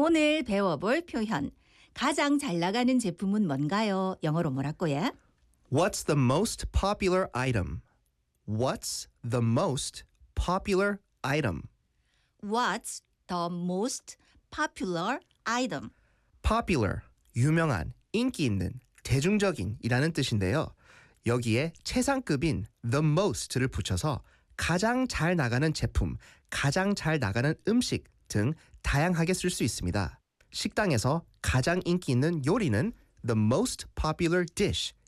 오늘 배워볼 표현. 가장 잘 나가는 제품은 뭔가요? 영어로 뭐라고요? What's the most popular item? What's the most popular item? What's the most popular item? Popular, 유명한, 인기 있는, 대중적인이라는 뜻인데요. 여기에 최상급인 the most를 붙여서 가장 잘 나가는 제품, 가장 잘 나가는 음식 등 다양하게 쓸 수 있습니다. 식당에서 가장 인기 있는 요리는 the most popular dish,